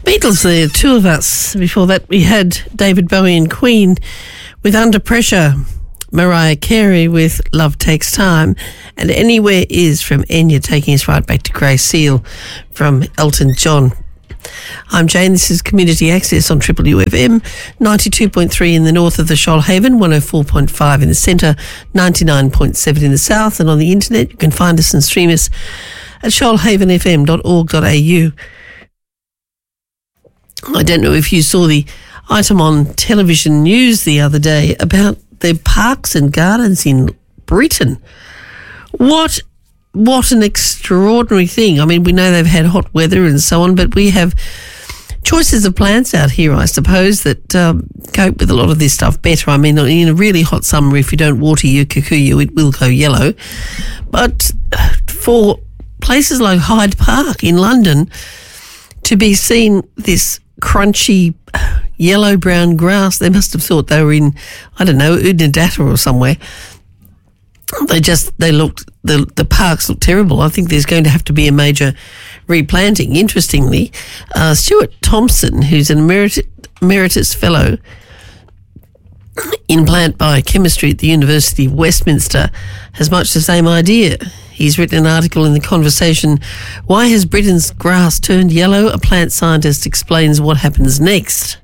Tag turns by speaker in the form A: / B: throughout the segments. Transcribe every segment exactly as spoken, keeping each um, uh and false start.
A: Beatles there, two of us. Before that we had David Bowie and Queen with Under Pressure, Mariah Carey with Love Takes Time, and Anywhere Is from Enya, taking us right back to Grey Seal from Elton John. I'm Jane, this is Community Access on Triple U F M, ninety-two point three in the north of the Shoalhaven, one oh four point five in the centre, ninety-nine point seven in the south, and on the internet you can find us and stream us at shoalhaven f m dot org dot a u. I don't know if you saw the item on television news the other day about the parks and gardens in Britain. What what an extraordinary thing. I mean, we know they've had hot weather and so on, but we have choices of plants out here, I suppose, that um, cope with a lot of this stuff better. I mean, in a really hot summer, if you don't water your kikuyu, it will go yellow. But for places like Hyde Park in London to be seeing this crunchy yellow-brown grass, they must have thought they were in, I don't know, Udnadata or somewhere. They just, they looked, the, the parks look terrible. I think there's going to have to be a major replanting. Interestingly, uh, Stuart Thompson, who's an emeritus, emeritus fellow in plant biochemistry at the University of Westminster, has much the same idea. He's written an article in The Conversation, Why Has Britain's Grass Turned Yellow? A plant scientist explains what happens next.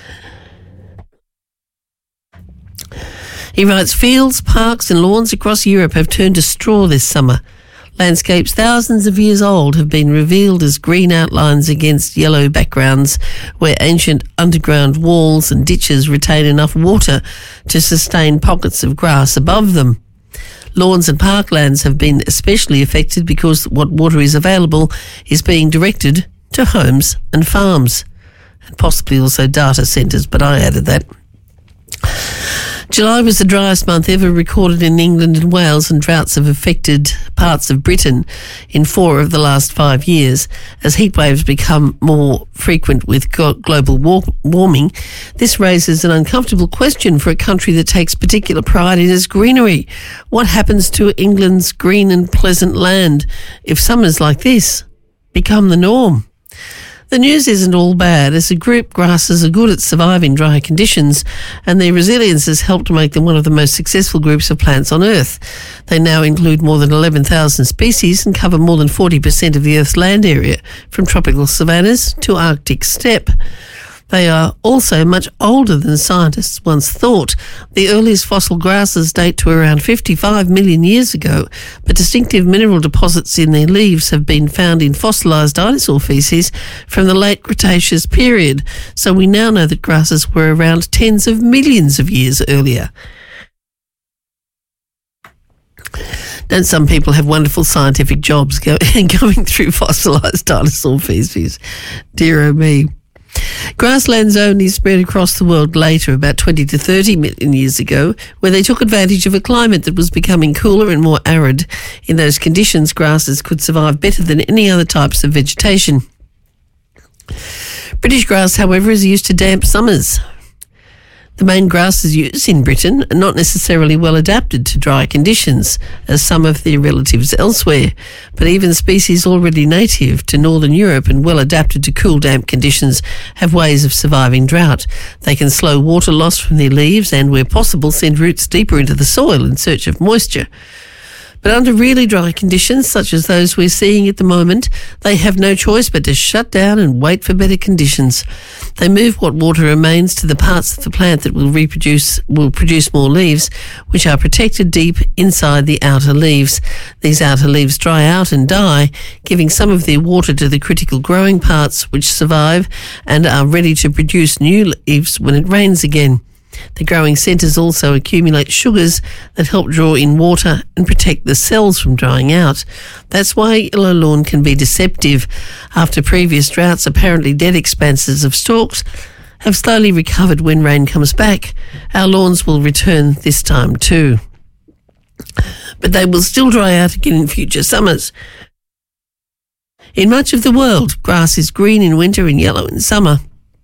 A: He writes, fields, parks and lawns across Europe have turned to straw this summer. Landscapes thousands of years old have been revealed as green outlines against yellow backgrounds where ancient underground walls and ditches retain enough water to sustain pockets of grass above them. Lawns and parklands have been especially affected because what water is available is being directed to homes and farms, and possibly also data centres, but I added that. July was the driest month ever recorded in England and Wales, and droughts have affected parts of Britain in four of the last five years. As heat waves become more frequent with global war- warming, this raises an uncomfortable question for a country that takes particular pride in its greenery. What happens to England's green and pleasant land if summers like this become the norm? The news isn't all bad. As a group, grasses are good at surviving dry conditions, and their resilience has helped to make them one of the most successful groups of plants on Earth. They now include more than eleven thousand species and cover more than forty percent of the Earth's land area, from tropical savannas to Arctic steppe. They are also much older than scientists once thought. The earliest fossil grasses date to around fifty-five million years ago, but distinctive mineral deposits in their leaves have been found in fossilised dinosaur feces from the late Cretaceous period, so we now know that grasses were around tens of millions of years earlier. Don't some people have wonderful scientific jobs go, going through fossilised dinosaur feces? Dear oh me. Grasslands only spread across the world later, about twenty to thirty million years ago, where they took advantage of a climate that was becoming cooler and more arid. In those conditions, grasses could survive better than any other types of vegetation. British grass, however, is used to damp summers. The main grasses used in Britain are not necessarily well adapted to dry conditions, as some of their relatives elsewhere, but even species already native to northern Europe and well adapted to cool, damp conditions have ways of surviving drought. They can slow water loss from their leaves and, where possible, send roots deeper into the soil in search of moisture. But under really dry conditions, such as those we're seeing at the moment, they have no choice but to shut down and wait for better conditions. They move what water remains to the parts of the plant that will reproduce, will produce more leaves, which are protected deep inside the outer leaves. These outer leaves dry out and die, giving some of their water to the critical growing parts, which survive and are ready to produce new leaves when it rains again. The growing centres also accumulate sugars that help draw in water and protect the cells from drying out. That's why yellow lawn can be deceptive. After previous droughts, apparently dead expanses of stalks have slowly recovered when rain comes back. Our lawns will return this time too. But they will still dry out again in future summers. In much of the world, grass is green in winter and yellow in summer.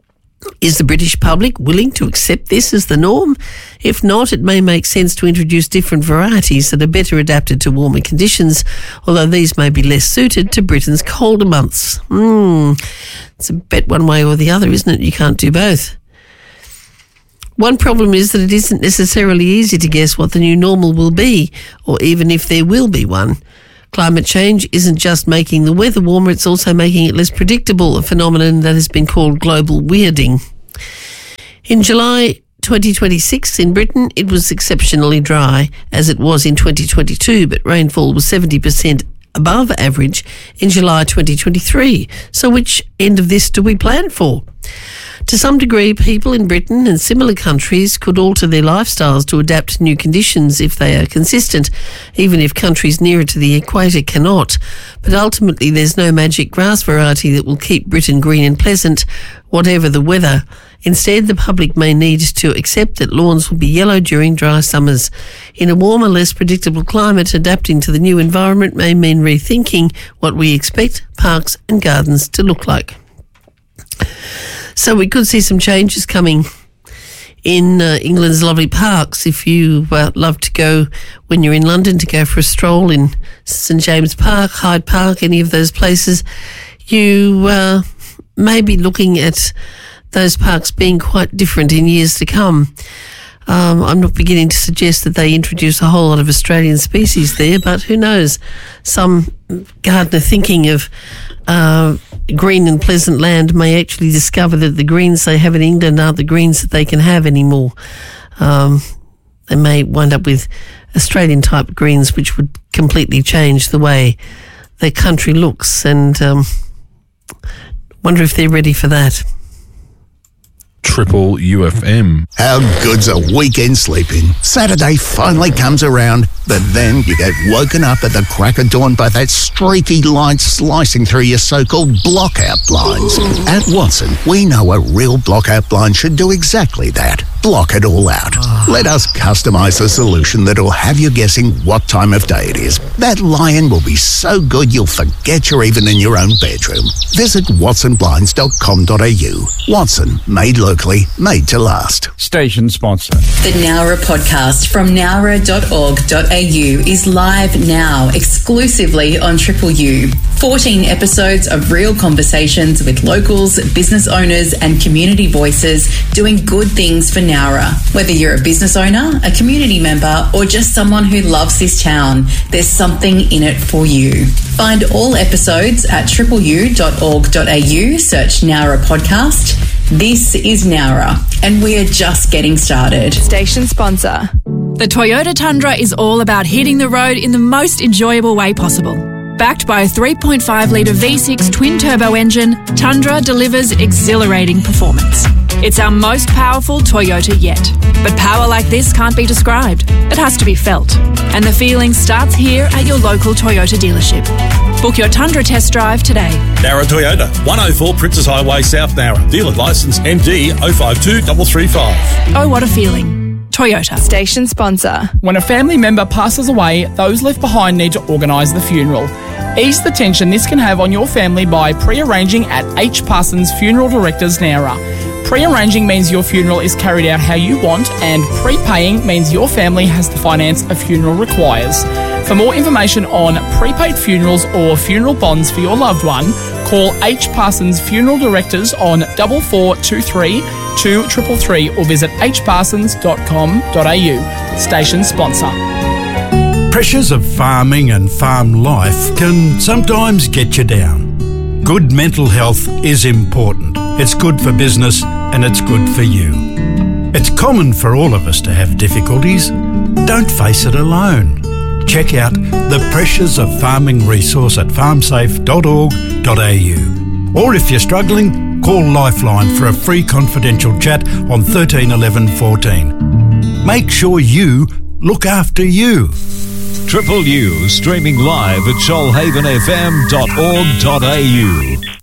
A: Is the British public willing to accept this as the norm? If not, it may make sense to introduce different varieties that are better adapted to warmer conditions, although these may be less suited to Britain's colder months. Hmm, it's a bet one way or the other, isn't it? You can't do both. One problem is that it isn't necessarily easy to guess what the new normal will be, or even if there will be one. Climate change isn't just making the weather warmer, it's also making it less predictable, a phenomenon that has been called global weirding. In July twenty twenty-six in Britain, it was exceptionally dry, as it was in twenty twenty-two, but rainfall was seventy percent above average in July twenty twenty-three. So which end of this do we plan for? To some degree, people in Britain and similar countries could alter their lifestyles to adapt to new conditions if they are consistent, even if countries nearer to the equator cannot. But ultimately, there's no magic grass variety that will keep Britain green and pleasant, whatever the weather. Instead, the public may need to accept that lawns will be yellow during dry summers. In a warmer, less predictable climate, adapting to the new environment may mean rethinking what we expect parks and gardens to look like. So we could see some changes coming in uh, England's lovely parks. If you uh, love to go, when you're in London, to go for a stroll in St James Park, Hyde Park, any of those places, you uh, may be looking at those parks being quite different in years to come. Um, I'm not beginning to suggest that they introduce a whole lot of Australian species there, but who knows? Some gardener thinking of uh, green and pleasant land may actually discover that the greens they have in England aren't the greens that they can have anymore. Um, they may wind up with Australian-type greens, which would completely change the way their country looks, and um, wonder if they're ready for that.
B: Triple U F M.
C: How good's a weekend sleeping? Saturday finally comes around, but then you get woken up at the crack of dawn by that streaky light slicing through your so-called blockout blinds. At Watson, we know a real blockout blind should do exactly that. Block it all out. Let us customise a solution that'll have you guessing what time of day it is. That lion will be so good you'll forget you're even in your own bedroom. Visit watson blinds dot com dot a u. Watson, made locally, made to last.
D: Station sponsor.
E: The Nowra podcast from nowra dot org dot a u is live now, exclusively on Triple U. fourteen episodes of real conversations with locals, business owners and community voices doing good things for Nowra. Whether you're a business owner, a community member or just someone who loves this town, there's something in it for you. Find all episodes at triple u dot org dot a u, search Nowra podcast. This is Nowra, and we are just getting started.
F: Station sponsor.
G: The Toyota Tundra is all about hitting the road in the most enjoyable way possible. Backed by a three point five litre V six twin-turbo engine, Tundra delivers exhilarating performance. It's our most powerful Toyota yet. But power like this can't be described. It has to be felt. And the feeling starts here at your local Toyota dealership. Book your Tundra test drive today.
H: Nowra Toyota, one oh four Princess Highway, South Nowra. Dealer licence M D zero five two three three five.
G: Oh, what a feeling. Toyota.
F: Station sponsor.
D: When a family member passes away, those left behind need to organise the funeral. Ease the tension this can have on your family by pre-arranging at H. Parsons Funeral Directors, Nowra. Pre-arranging means your funeral is carried out how you want, and prepaying means your family has the finance a funeral requires. For more information on prepaid funerals or funeral bonds for your loved one, call H. Parsons Funeral Directors on four four two three two three three three or visit h parsons dot com dot a u. Station sponsor.
I: Pressures of farming and farm life can sometimes get you down. Good mental health is important. It's good for business and it's good for you. It's common for all of us to have difficulties. Don't face it alone. Check out the Pressures of Farming resource at farm safe dot org dot a u. Or if you're struggling, call Lifeline for a free confidential chat on thirteen eleven fourteen. Make sure you look after you.
J: Triple U streaming live at shoalhaven f m dot org dot a u.